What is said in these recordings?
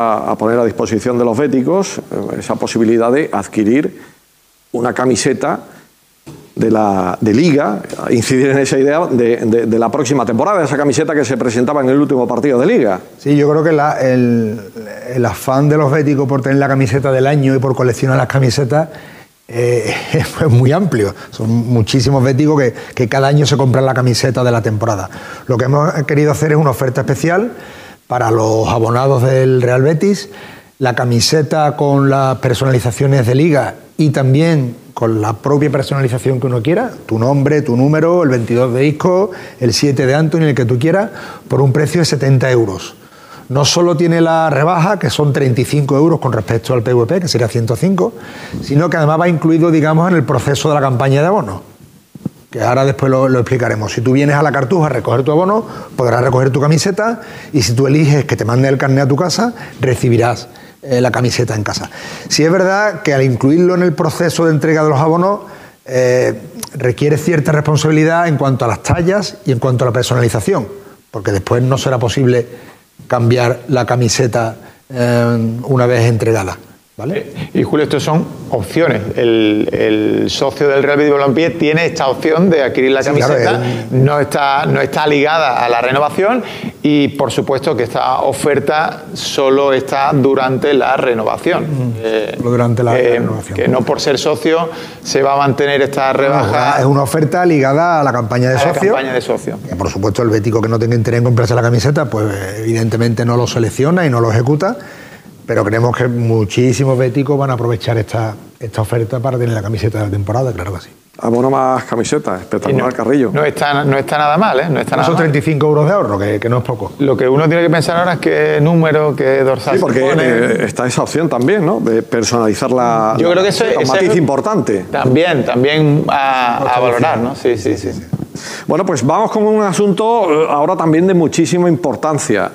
a poner a disposición de los béticos esa posibilidad de adquirir una camiseta de Liga, incidir en esa idea de la próxima temporada, esa camiseta que se presentaba en el último partido de Liga. Sí, yo creo que el afán de los béticos por tener la camiseta del año y por coleccionar las camisetas es muy amplio. Son muchísimos béticos que cada año se compran la camiseta de la temporada. Lo que hemos querido hacer es una oferta especial para los abonados del Real Betis, la camiseta con las personalizaciones de Liga y también con la propia personalización que uno quiera, tu nombre, tu número, el 22 de Isco, el 7 de Anthony, el que tú quieras, por un precio de 70 euros. No solo tiene la rebaja, que son 35 euros con respecto al PVP, que sería 105, sino que además va incluido, digamos, en el proceso de la campaña de abono, que ahora después lo explicaremos. Si tú vienes a la Cartuja a recoger tu abono, podrás recoger tu camiseta, y si tú eliges que te mande el carnet a tu casa, recibirás la camiseta en casa. Sí es verdad que al incluirlo en el proceso de entrega de los abonos requiere cierta responsabilidad en cuanto a las tallas y en cuanto a la personalización, porque después no será posible cambiar la camiseta una vez entregada, ¿vale? Y Julio, estos son opciones. El socio del Real Betis Balompié tiene esta opción de adquirir la camiseta, claro, no está ligada a la renovación, y por supuesto que esta oferta solo está durante la renovación. Durante la renovación. Que no por ser socio se va a mantener esta rebaja. Es una oferta ligada a la campaña de socio. Que por supuesto el bético que no tenga interés en comprarse la camiseta, pues evidentemente no lo selecciona y no lo ejecuta. Pero creemos que muchísimos béticos van a aprovechar esta oferta para tener la camiseta de la temporada, claro que sí. Abono más camisetas, espectacular, Carrillo. No está nada mal, ¿eh? No está nada son mal. 35 euros de ahorro, que no es poco. Lo que uno tiene que pensar ahora es qué número, qué dorsal. Sí, porque está esa opción también, ¿no? De personalizar la. Yo creo que eso es un matiz importante. También a valorar, ¿no? Sí. Bueno, pues vamos con un asunto ahora también de muchísima importancia.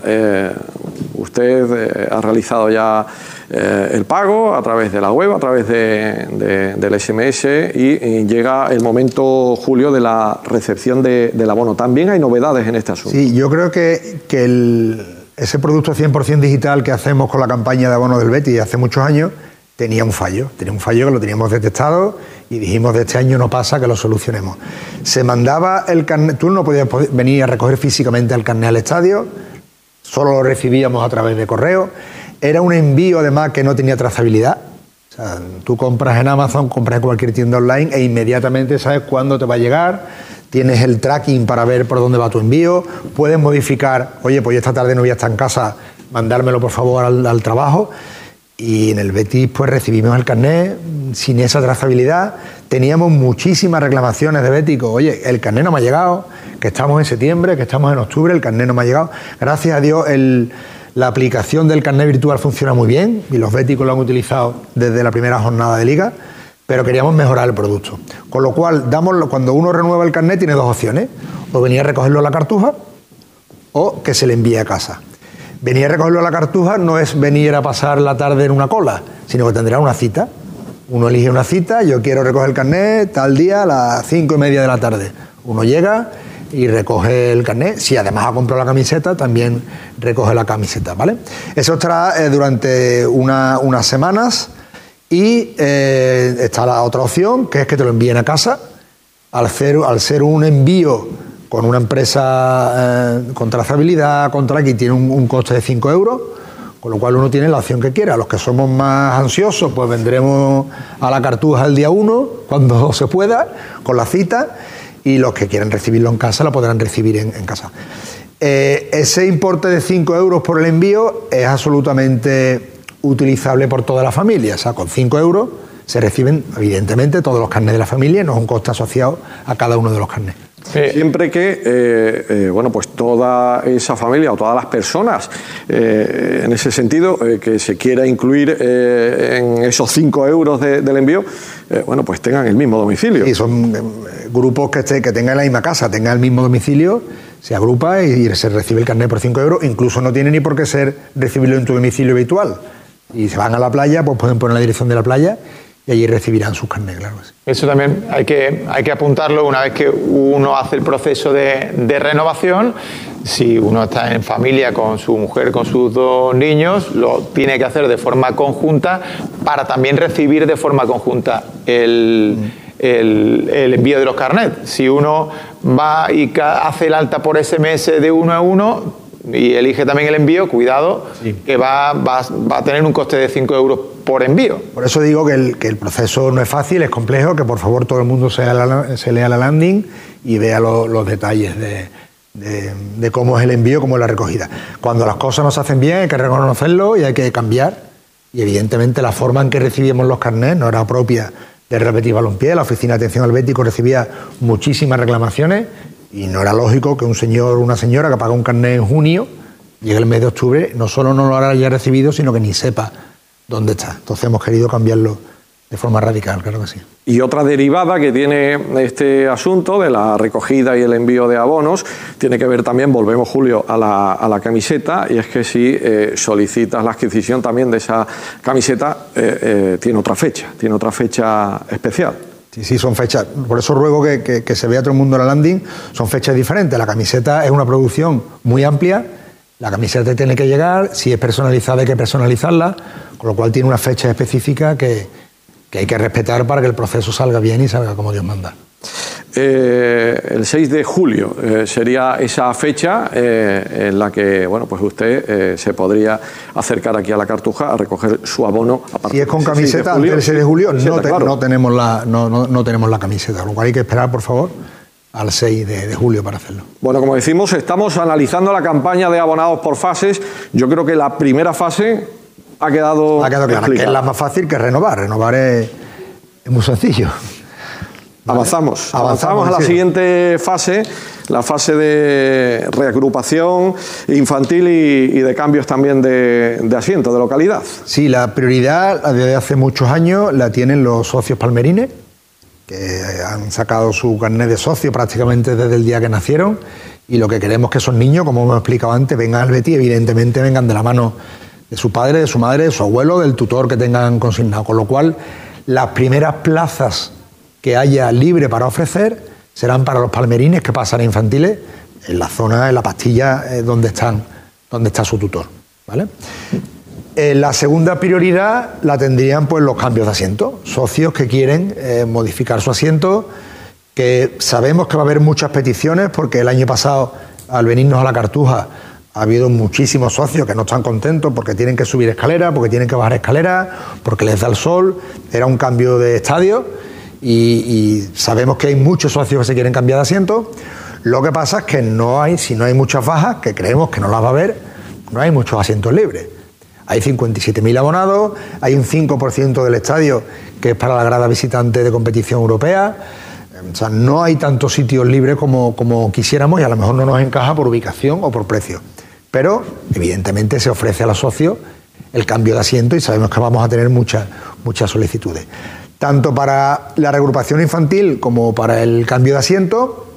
Usted ha realizado ya el pago a través de la web, a través del SMS, y llega el momento, Julio, de la recepción del abono. También hay novedades en este asunto. Sí, yo creo que ese producto 100% digital que hacemos con la campaña de abono del Betis hace muchos años tenía un fallo que lo teníamos detectado y dijimos, de este año no pasa, que lo solucionemos. Se mandaba el carnet, tú no podías venir a recoger físicamente el carnet al estadio, solo lo recibíamos a través de correo. Era un envío además que no tenía trazabilidad. O sea, tú compras en Amazon, compras en cualquier tienda online e inmediatamente sabes cuándo te va a llegar, tienes el tracking para ver por dónde va tu envío, puedes modificar, oye, pues esta tarde no voy a estar en casa, mandármelo por favor al trabajo. Y en el Betis pues recibimos el carnet sin esa trazabilidad. Teníamos muchísimas reclamaciones de béticos, oye, el carnet no me ha llegado, que estamos en septiembre, que estamos en octubre, el carnet no me ha llegado. Gracias a Dios la aplicación del carnet virtual funciona muy bien y los béticos lo han utilizado desde la primera jornada de Liga, pero queríamos mejorar el producto. Con lo cual, cuando uno renueva el carnet tiene dos opciones, o venir a recogerlo a la Cartuja o que se le envíe a casa. Venir a recogerlo a la Cartuja no es venir a pasar la tarde en una cola, sino que tendrá una cita. Uno elige una cita, yo quiero recoger el carnet tal día a las 5:30 de la tarde. Uno llega y recoge el carnet. Si además ha comprado la camiseta, también recoge la camiseta, ¿vale? Eso estará durante unas semanas, y está la otra opción, que es que te lo envíen a casa. Al ser un envío con una empresa con trazabilidad, aquí tiene un coste de 5 euros, con lo cual uno tiene la opción que quiera. Los que somos más ansiosos, pues vendremos a la Cartuja el día 1, cuando se pueda, con la cita, y los que quieran recibirlo en casa, lo podrán recibir en casa. Ese importe de 5 euros por el envío es absolutamente utilizable por toda la familia. O sea, con 5 euros se reciben, evidentemente, todos los carnets de la familia, no es un coste asociado a cada uno de los carnets. Siempre que bueno, pues toda esa familia o todas las personas en ese sentido que se quiera incluir en esos 5 euros del envío, bueno, pues tengan el mismo domicilio. Y son grupos que tengan la misma casa, tengan el mismo domicilio, se agrupa y se recibe el carnet por 5 euros. Incluso no tiene ni por qué ser recibirlo en tu domicilio habitual. Y se van a la playa, pues pueden poner la dirección de la playa y allí recibirán sus carnets, claro que sí. Eso también hay que apuntarlo una vez que uno hace el proceso de renovación. Si uno está en familia con su mujer, con sus 2 niños, lo tiene que hacer de forma conjunta para también recibir de forma conjunta el envío de los carnets. Si uno va y hace el alta por SMS de 1 a 1 y elige también el envío, cuidado, sí, que va a tener un coste de 5 euros por envío. Por eso digo que el proceso no es fácil, es complejo, que por favor todo el mundo se lea la landing y vea los detalles de cómo es el envío, cómo es la recogida. Cuando las cosas no se hacen bien hay que reconocerlo y hay que cambiar, y evidentemente la forma en que recibimos los carnets no era propia de Real Betis Balompié. La Oficina de Atención al Bético recibía muchísimas reclamaciones y no era lógico que un señor o una señora que paga un carnet en junio llegue el mes de octubre, no solo no lo haya recibido, sino que ni sepa dónde está. Entonces hemos querido cambiarlo de forma radical, claro que sí. Y otra derivada que tiene este asunto de la recogida y el envío de abonos tiene que ver también, volvemos Julio, a la camiseta, y es que si solicitas la adquisición también de esa camiseta, tiene otra fecha especial. Sí, son fechas. Por eso ruego que se vea todo el mundo en la landing. Son fechas diferentes. La camiseta es una producción muy amplia. La camiseta tiene que llegar. Si es personalizada hay que personalizarla. Con lo cual tiene una fecha específica que hay que respetar para que el proceso salga bien y salga como Dios manda. El 6 de julio sería esa fecha en la que pues usted se podría acercar aquí a la Cartuja a recoger su abono. Si es con camiseta antes del 6 de julio, no tenemos la camiseta, lo cual hay que esperar, por favor, al 6 de julio para hacerlo. Bueno, como decimos, estamos analizando la campaña de abonados por fases. Yo creo que la primera fase ha quedado clara, que es la más fácil, que renovar. Renovar es muy sencillo. ¿Vale? Avanzamos a la siguiente fase, la fase de reagrupación infantil y de cambios también de asiento, de localidad. Sí, la prioridad desde hace muchos años la tienen los socios palmerines, que han sacado su carnet de socio prácticamente desde el día que nacieron, y lo que queremos es que esos niños, como hemos explicado antes, vengan al Betis, evidentemente vengan de la mano de su padre, de su madre, de su abuelo, del tutor que tengan consignado, con lo cual las primeras plazas que haya libre para ofrecer serán para los palmerines que pasan a infantiles en la zona, en la pastilla donde está su tutor, ¿vale? La segunda prioridad la tendrían pues los cambios de asiento, socios que quieren modificar su asiento, que sabemos que va a haber muchas peticiones porque el año pasado al venirnos a la Cartuja ha habido muchísimos socios que no están contentos porque tienen que subir escaleras, porque tienen que bajar escaleras, porque les da el sol, era un cambio de estadio. Y sabemos que hay muchos socios que se quieren cambiar de asiento. Lo que pasa es que si no hay muchas bajas, que creemos que no las va a haber, no hay muchos asientos libres. Hay 57.000 abonados, hay un 5% del estadio que es para la grada visitante de competición europea. O sea, no hay tantos sitios libres como quisiéramos y a lo mejor no nos encaja por ubicación o por precio. Pero evidentemente se ofrece a los socios el cambio de asiento y sabemos que vamos a tener muchas solicitudes. Tanto para la reagrupación infantil como para el cambio de asiento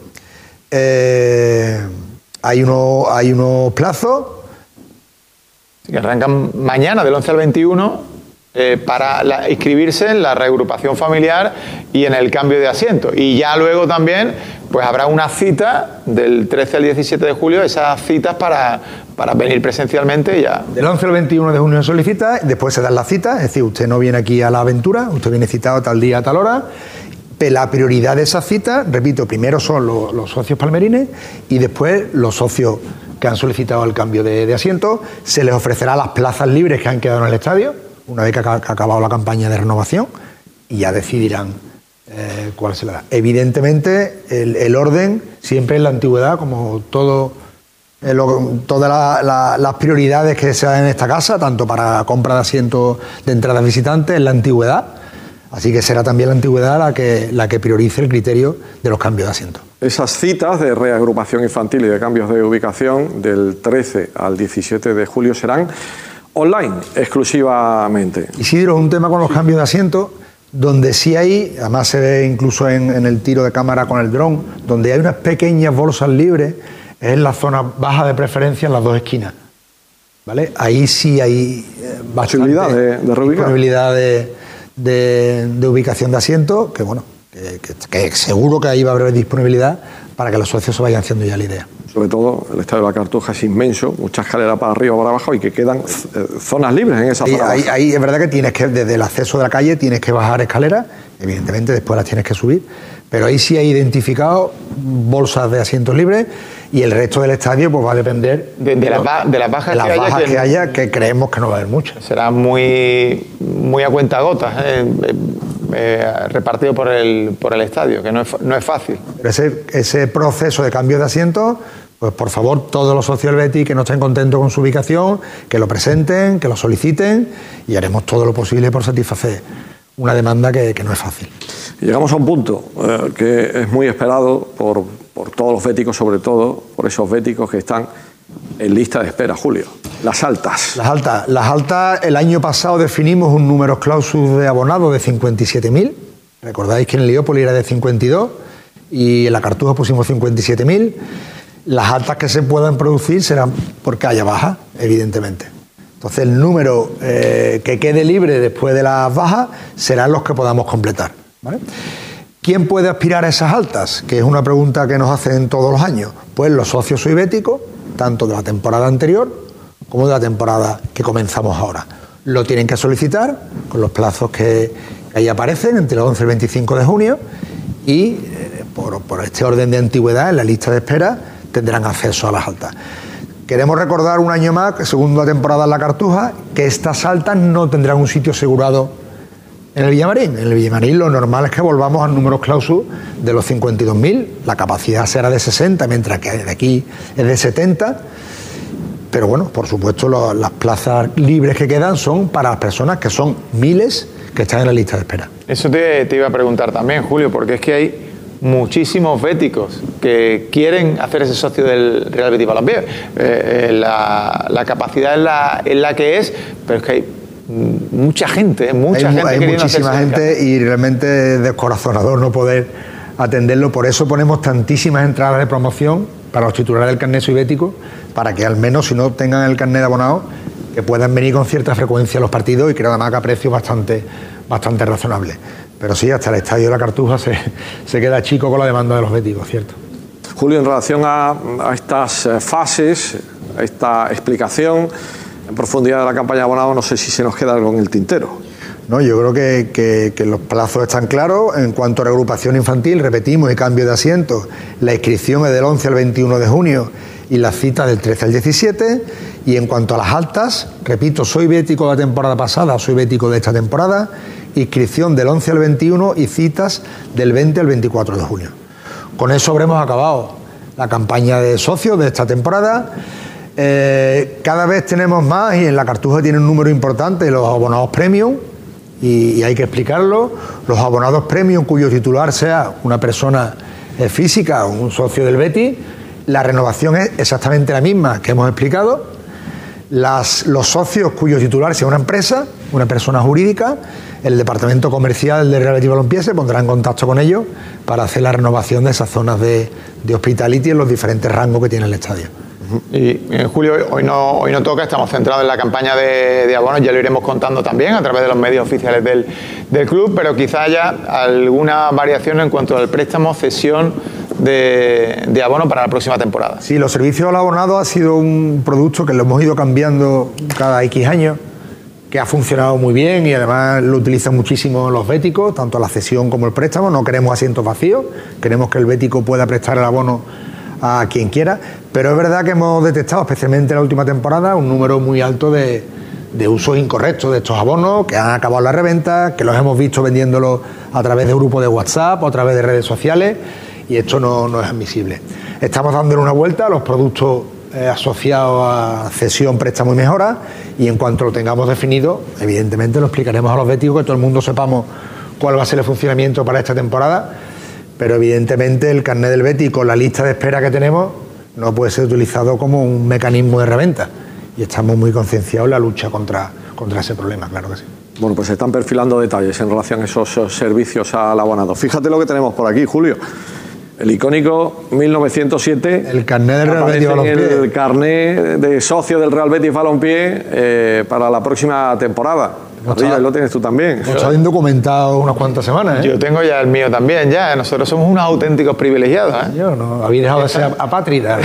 hay unos plazos. Que arrancan mañana del 11 al 21 para inscribirse en la reagrupación familiar y en el cambio de asiento. Y ya luego también pues habrá una cita del 13 al 17 de julio, esas citas para venir presencialmente ya. Del 11 al 21 de junio se solicita, después se dan las citas, es decir, usted no viene aquí a la aventura, usted viene citado tal día, a tal hora. La prioridad de esas citas, repito, primero son los socios palmerines y después los socios que han solicitado el cambio de asiento. Se les ofrecerá las plazas libres que han quedado en el estadio, una vez que ha acabado la campaña de renovación, y ya decidirán cuál se le da. Evidentemente, el orden siempre es la antigüedad, como todas las prioridades que se dan en esta casa, tanto para compra de asientos de entradas visitantes, es la antigüedad. Así que será también la antigüedad la que priorice el criterio de los cambios de asiento. Esas citas de reagrupación infantil y de cambios de ubicación del 13 al 17 de julio serán online exclusivamente. Isidro, un tema con los cambios de asiento, donde sí hay, además se ve incluso en el tiro de cámara con el dron, donde hay unas pequeñas bolsas libres, es en la zona baja de preferencia en las dos esquinas, ¿vale? Ahí sí hay posibilidad de reubicar. Posibilidad de de ubicación de asientos, que bueno, que seguro que ahí va a haber disponibilidad para que los socios se vayan haciendo ya la idea. Sobre todo el Estadio de la Cartuja es inmenso, mucha escalera para arriba, para abajo, y que quedan zonas libres en esa zona. Ahí es verdad que tienes que, desde el acceso de la calle, tienes que bajar escaleras, evidentemente después las tienes que subir, pero ahí sí hay identificado bolsas de asientos libres, y el resto del estadio pues va a depender de las bajas que haya, que creemos que no va a haber muchas. Será muy a cuentagotas, repartido por el estadio, que no es fácil. Pero ese proceso de cambio de asientos, pues por favor, todos los socios del Betis que no estén contentos con su ubicación, que lo presenten, que lo soliciten, y haremos todo lo posible por satisfacer una demanda que no es fácil. Llegamos a un punto que es muy esperado por todos los béticos, sobre todo por esos béticos que están en lista de espera, Julio. Las altas. Las altas, el año pasado definimos un número clausus de abonados de 57.000. Recordáis que en el Heliópolis era de 52 y en la Cartuja pusimos 57.000. Las altas que se puedan producir serán porque haya bajas, evidentemente. Entonces el número que quede libre después de las bajas serán los que podamos completar, ¿vale? ¿Quién puede aspirar a esas altas? Que es una pregunta que nos hacen todos los años. Pues los socios soibéticos, tanto de la temporada anterior como de la temporada que comenzamos ahora. Lo tienen que solicitar con los plazos que ahí aparecen, entre el 11 y el 25 de junio, y por este orden de antigüedad en la lista de espera tendrán acceso a las altas. Queremos recordar un año más, segunda temporada en la Cartuja, que estas altas no tendrán un sitio asegurado en el Villamarín. En el Villamarín lo normal es que volvamos a números clausus de los 52.000, la capacidad será de 60, mientras que de aquí es de 70, pero bueno, por supuesto las plazas libres que quedan son para las personas que son miles que están en la lista de espera. Eso te iba a preguntar también, Julio, porque es que hay muchísimos béticos que quieren hacer ese socio del Real Betis Balompié. La capacidad es la que es, pero es que hay mucha gente, hay muchísima gente y realmente es descorazonador no poder atenderlo. Por eso ponemos tantísimas entradas de promoción para los titulares del carnet soibético, para que al menos, si no tengan el carnet de abonado, que puedan venir con cierta frecuencia a los partidos, y creo además que a precios bastante razonables. Pero sí, hasta el estadio de la Cartuja se queda chico con la demanda de los béticos, ¿cierto? Julio, en relación a estas fases, a esta explicación en profundidad de la campaña de abonado, no sé si se nos queda algo en el tintero. No, yo creo que los plazos están claros. En cuanto a reagrupación infantil, repetimos, y cambio de asientos, la inscripción es del 11 al 21 de junio y la cita del 13 al 17. Y en cuanto a las altas, repito, soy bético de la temporada pasada, soy bético de esta temporada, inscripción del 11 al 21 y citas del 20 al 24 de junio. Con eso habremos acabado la campaña de socios de esta temporada. Cada vez tenemos más, y en la Cartuja tiene un número importante, los abonados premium, y hay que explicarlo. Los abonados premium cuyo titular sea una persona física o un socio del Betis, la renovación es exactamente la misma que hemos explicado. Los socios cuyo titular sea una empresa, una persona jurídica, el departamento comercial de Real Betis Balompié se pondrá en contacto con ellos para hacer la renovación de esas zonas de hospitality en los diferentes rangos que tiene el estadio. Y Julio, hoy no toca, estamos centrados en la campaña de abonos, ya lo iremos contando también a través de los medios oficiales del club, pero quizá haya alguna variación en cuanto al préstamo, cesión de abono para la próxima temporada. Sí, los servicios al abonado ha sido un producto que lo hemos ido cambiando cada X años, que ha funcionado muy bien y además lo utilizan muchísimo los béticos, tanto la cesión como el préstamo. No queremos asientos vacíos, queremos que el bético pueda prestar el abono a quien quiera, pero es verdad que hemos detectado, especialmente en la última temporada, un número muy alto de usos incorrectos de estos abonos, que han acabado la reventa, que los hemos visto vendiéndolos a través de grupos de WhatsApp o a través de redes sociales, y esto no es admisible. Estamos dándole una vuelta a los productos asociados a cesión, préstamo y mejora, y en cuanto lo tengamos definido, evidentemente lo explicaremos a los béticos, que todo el mundo sepamos cuál va a ser el funcionamiento para esta temporada. Pero evidentemente el carnet del Betis, con la lista de espera que tenemos, no puede ser utilizado como un mecanismo de reventa, y estamos muy concienciados en la lucha contra ese problema, claro que sí. Bueno, pues se están perfilando detalles en relación a esos servicios al abonado. Fíjate lo que tenemos por aquí, Julio. El icónico 1907. El carné del Real Betis Balompié. El carné de socio del Real Betis Balompié para la próxima temporada. Ahí lo tienes tú también. Lo está bien documentado unas cuantas semanas, ¿eh? Yo tengo ya el mío también, ya. Nosotros somos unos auténticos privilegiados, ¿eh? Yo no, habéis dejado de ser apátridas.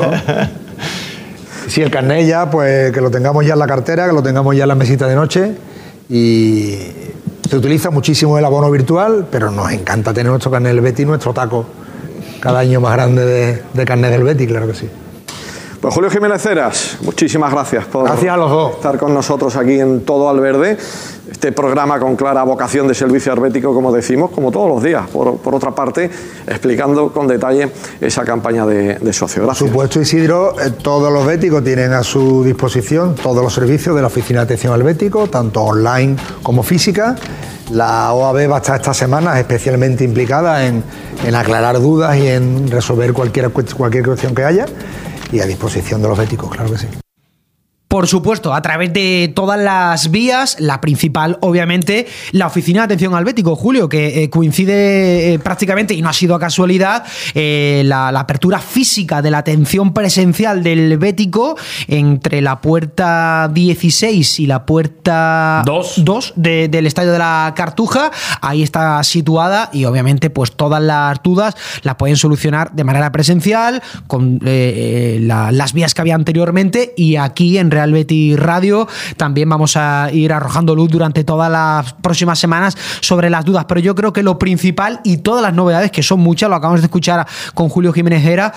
Sí, el carné ya, pues que lo tengamos ya en la cartera, que lo tengamos ya en la mesita de noche. Y se utiliza muchísimo el abono virtual, pero nos encanta tener nuestro carné del Betis, nuestro taco cada año más grande de carné del Betis, claro que sí. Pues Julio Jiménez Heras, muchísimas gracias por gracias a los dos. Estar con nosotros aquí en Todo al Verde, este programa con clara vocación de servicio arbético, como decimos, como todos los días, por otra parte, explicando con detalle esa campaña de socio. Gracias. Por supuesto, Isidro, todos los béticos tienen a su disposición todos los servicios de la Oficina de Atención al Bético, tanto online como física. La OAB va a estar esta semana especialmente implicada en aclarar dudas y en resolver cualquier cuestión que haya, y a disposición de los béticos, claro que sí. Por supuesto, a través de todas las vías, la principal, obviamente, la Oficina de Atención al Bético, Julio, que coincide prácticamente, y no ha sido casualidad, la apertura física de la atención presencial del Bético entre la puerta 16 y la puerta 2 del Estadio de la Cartuja. Ahí está situada y, obviamente, pues todas las dudas las pueden solucionar de manera presencial con las vías que había anteriormente, y aquí en Real Betis Radio también vamos a ir arrojando luz durante todas las próximas semanas sobre las dudas, pero yo creo que lo principal y todas las novedades, que son muchas, lo acabamos de escuchar con Julio Jiménez Heras,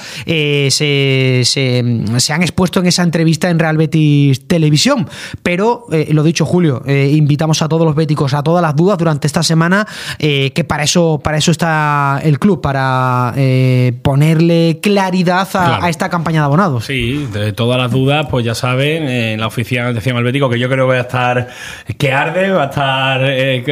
se han expuesto en esa entrevista en Real Betis Televisión, pero lo dicho, Julio, invitamos a todos los béticos a todas las dudas durante esta semana, que para eso está el club, para ponerle claridad a esta campaña de abonados. Sí, de todas las dudas, pues ya saben, en la Oficina de Atención al Bético, que yo creo que va a estar que arde, va a estar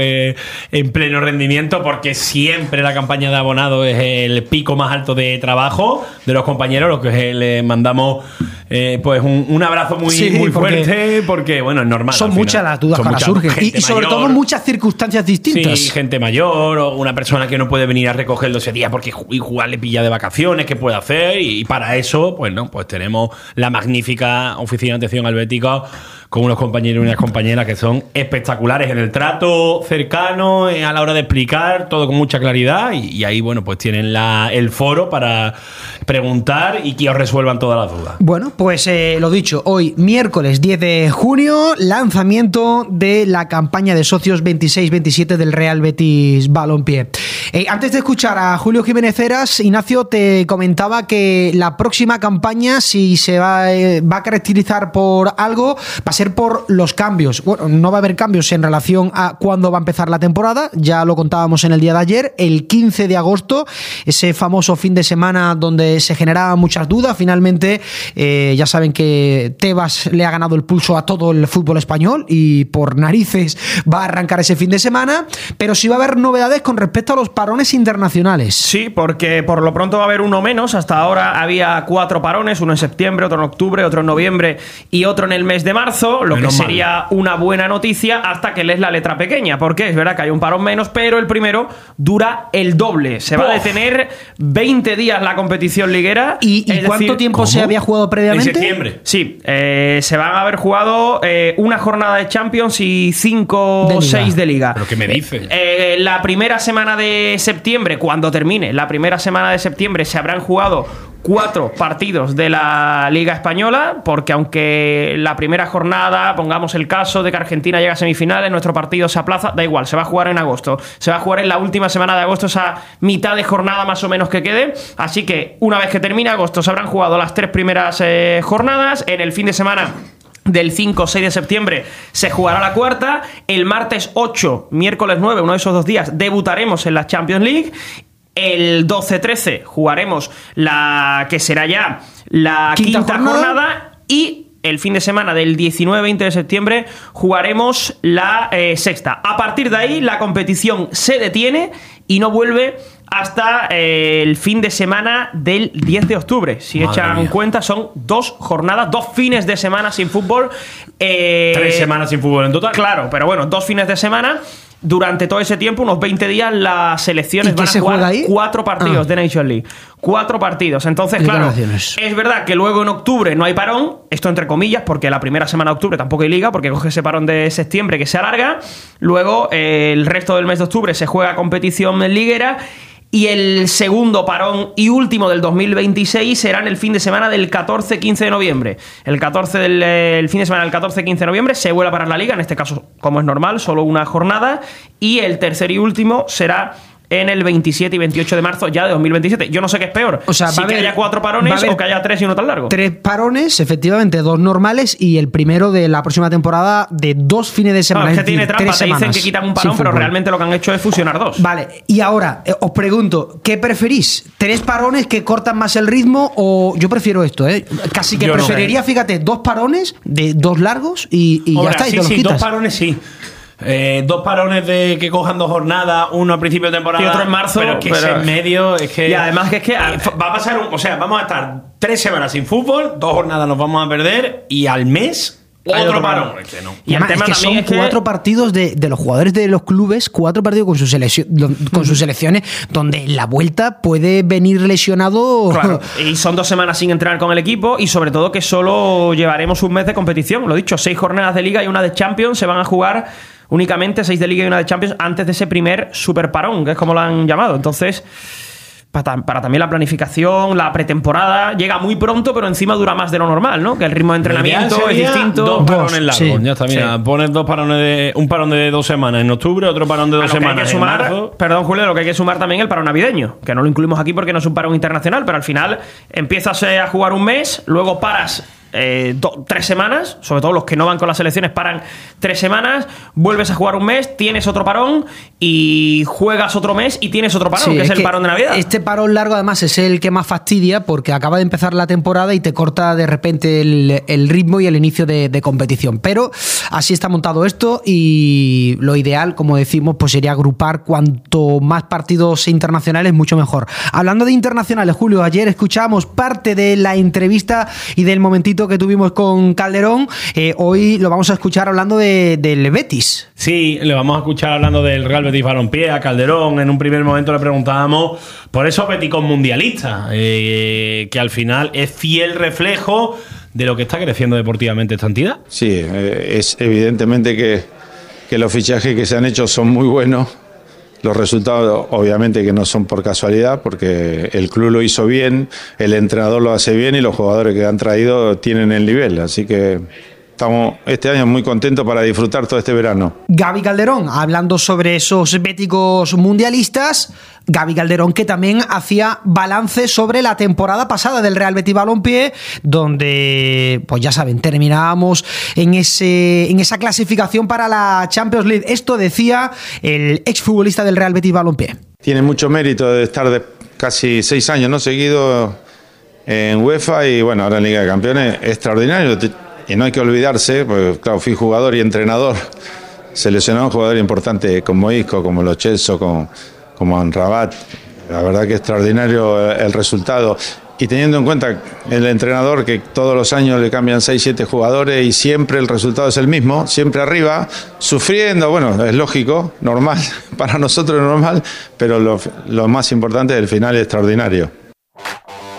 en pleno rendimiento, porque siempre la campaña de abonados es el pico más alto de trabajo de los compañeros, los que le mandamos pues un abrazo muy fuerte, porque bueno, es normal. Son muchas las dudas que ahora surgen, y sobre todo muchas circunstancias distintas. Sí, gente mayor o una persona que no puede venir a recogerlo ese día porque igual le pilla de vacaciones, ¿qué puede hacer? Y para eso, pues tenemos la magnífica Oficina de Atención al Bético, con unos compañeros y unas compañeras que son espectaculares en el trato cercano, a la hora de explicar todo con mucha claridad, y ahí, bueno, pues tienen el foro para preguntar y que os resuelvan todas las dudas. Bueno, pues lo dicho, hoy miércoles 10 de junio, lanzamiento de la campaña de socios 26-27 del Real Betis Balompié. Antes de escuchar a Julio Jiménez Heras, Ignacio, te comentaba que la próxima campaña, si se va a caracterizar por algo, va a ser por los cambios. Bueno, no va a haber cambios en relación a cuándo va a empezar la temporada, ya lo contábamos en el día de ayer, el 15 de agosto, ese famoso fin de semana donde se generaban muchas dudas. Finalmente, ya saben que Tebas le ha ganado el pulso a todo el fútbol español y por narices va a arrancar ese fin de semana, pero sí va a haber novedades con respecto a los parones internacionales. Sí, porque por lo pronto va a haber uno menos. Hasta ahora había 4 parones, uno en septiembre, otro en octubre, otro en noviembre y otro en el mes de marzo, lo que sería una buena noticia hasta que lees la letra pequeña, porque es verdad que hay un parón menos, pero el primero dura el doble. Se va a detener 20 días la competición liguera. ¿Y cuánto tiempo se había jugado previamente? En septiembre. Sí, se van a haber jugado una jornada de Champions y 5 o 6 de Liga. ¿Pero qué me dices? La primera semana de septiembre, cuando termine la primera semana de septiembre, se habrán jugado 4 partidos de la Liga Española, porque aunque la primera jornada, pongamos el caso de que Argentina llega a semifinales, nuestro partido se aplaza, da igual, se va a jugar en agosto, se va a jugar en la última semana de agosto, esa mitad de jornada más o menos que quede, así que una vez que termine agosto se habrán jugado las 3 primeras jornadas. En el fin de semana del 5 o 6 de septiembre se jugará la cuarta. El martes 8, miércoles 9, uno de esos 2 días, debutaremos en la Champions League. El 12-13 jugaremos la que será ya la quinta jornada, y el fin de semana del 19-20 de septiembre jugaremos la sexta. A partir de ahí la competición se detiene y no vuelve hasta el fin de semana del 10 de octubre. Si echan cuenta, son 2 jornadas, 2 fines de semana sin fútbol. 3 semanas sin fútbol en total. Claro, pero bueno, 2 fines de semana. durante todo ese tiempo, unos 20 días, las selecciones van a jugar ahí 4 partidos de Nations League. 4 partidos. Entonces, claro, es verdad que luego en octubre no hay parón, esto entre comillas, porque la primera semana de octubre tampoco hay liga, porque coge ese parón de septiembre que se alarga. Luego, el resto del mes de octubre se juega competición liguera. Y el segundo parón y último del 2026 será en el fin de semana del 14-15 de noviembre. El fin de semana del 14-15 de noviembre se vuelve a parar la liga, en este caso, como es normal, solo una jornada. Y el tercer y último será en el 27 y 28 de marzo ya de 2027. Yo no sé qué es peor. O sea, que haya 4 parones o que haya 3 y uno tan largo. 3 parones, efectivamente, 2 normales y el primero de la próxima temporada de 2 fines de semana. No, es que tiene trampa. Te dicen que quitan un parón, pero realmente lo que han hecho es fusionar 2. Vale, y ahora os pregunto, ¿qué preferís? ¿3 parones que cortan más el ritmo o yo prefiero esto, Casi que yo preferiría, fíjate, 2 parones de 2 largos y ya está, y te los quitas. 2 parones sí. 2 parones de que cojan 2 jornadas, uno al principio de temporada y otro en marzo, pero que ese en medio es que... Y además que es que va a pasar, vamos a estar 3 semanas sin fútbol, 2 jornadas nos vamos a perder y al mes otro parón. Es que no. Y además, el tema son 4 partidos de los jugadores de los clubes, 4 partidos con sus selecciones, donde en la vuelta puede venir lesionado. Claro. Y son 2 semanas sin entrenar con el equipo y sobre todo que solo llevaremos un mes de competición. Lo dicho, 6 jornadas de Liga y una de Champions se van a jugar únicamente, 6 de Liga y una de Champions antes de ese primer super parón, que es como lo han llamado. Entonces, para también la planificación, la pretemporada, llega muy pronto, pero encima dura más de lo normal, ¿no? Que el ritmo de entrenamiento es distinto. 2 parones largos. Sí. Ya está, mira, pones 2 parones un parón de 2 semanas en octubre, otro parón de 2 semanas en marzo. Perdón, Julio, lo que hay que sumar también el parón navideño, que no lo incluimos aquí porque no es un parón internacional, pero al final empiezas a jugar un mes, luego paras 3 semanas, sobre todo los que no van con las selecciones paran 3 semanas, vuelves a jugar un mes, tienes otro parón y juegas otro mes y tienes otro parón, que es el parón de Navidad. Este parón largo además es el que más fastidia porque acaba de empezar la temporada y te corta de repente el ritmo y el inicio de competición, pero así está montado esto y lo ideal, como decimos, pues sería agrupar cuanto más partidos internacionales mucho mejor. Hablando de internacionales, Julio, ayer escuchábamos parte de la entrevista y del momentito que tuvimos con Calderón, hoy lo vamos a escuchar hablando del Betis. Sí, le vamos a escuchar hablando del Real Betis Balompié a Calderón. En un primer momento le preguntábamos por esos beticos mundialistas, que al final es fiel reflejo de lo que está creciendo deportivamente esta entidad. Sí, es evidentemente que los fichajes que se han hecho son muy buenos. Los resultados obviamente que no son por casualidad, porque el club lo hizo bien, el entrenador lo hace bien y los jugadores que han traído tienen el nivel, así que estamos este año muy contentos para disfrutar todo este verano. Gaby Calderón, hablando sobre esos béticos mundialistas, Gaby Calderón que también hacía balance sobre la temporada pasada del Real Betis Balompié, donde, pues ya saben, terminábamos en esa clasificación para la Champions League. Esto decía el exfutbolista del Real Betis Balompié. Tiene mucho mérito de estar de casi 6 años, ¿no?, seguido en UEFA y bueno, ahora en Liga de Campeones, extraordinario. Y no hay que olvidarse, porque claro, fui jugador y entrenador, seleccionado un jugador importante como Isco, como Lo Celso, como Amrabat. La verdad que extraordinario el resultado. Y teniendo en cuenta el entrenador que todos los años le cambian 6-7 jugadores y siempre el resultado es el mismo, siempre arriba, sufriendo, bueno, es lógico, normal, para nosotros es normal, pero lo más importante del final es extraordinario.